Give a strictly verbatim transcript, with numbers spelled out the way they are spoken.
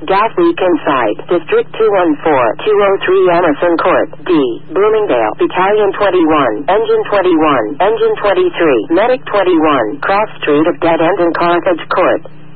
Gas leak inside. District two one four, two oh three Emerson Court. D. Bloomingdale. Battalion twenty-one. Engine twenty-one. Engine twenty-three. Medic twenty-one. Cross Street of Dead End in Carthage Court.